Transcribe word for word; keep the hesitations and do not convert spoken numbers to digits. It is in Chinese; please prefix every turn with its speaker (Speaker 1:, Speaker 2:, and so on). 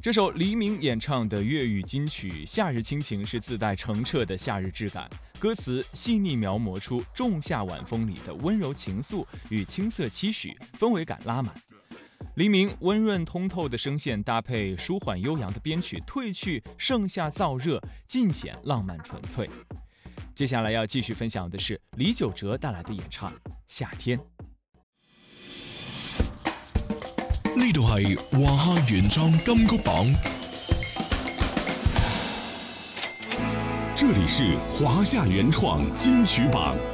Speaker 1: 这首黎明演唱的粤语金曲《夏日亲情》是自带澄澈的夏日质感，歌词细腻描摹出仲夏晚风里的温柔情愫与青涩期许，氛围感拉满。黎明温润通透的声线搭配舒缓悠扬的编曲，褪去盛夏燥热，尽显浪漫纯粹。接下来要继续分享的是李玖哲带来的演唱《夏天》。
Speaker 2: 呢度係華夏原創金曲榜，這裡是華夏原創金曲榜。